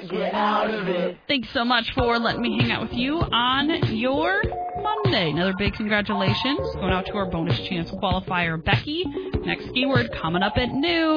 get out of it. Thanks so much for letting me hang out with you on your Monday. Another big congratulations going out to our bonus chance qualifier, Becky. Next keyword coming up at noon.